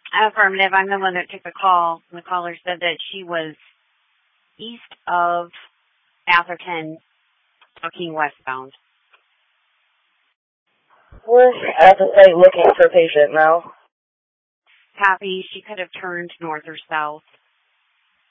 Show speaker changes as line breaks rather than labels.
Affirmative. I'm the one that took the call. The caller said that she was east of Atherton, looking westbound.
We're at the site looking for a patient now.
Copy. She could have turned north or south.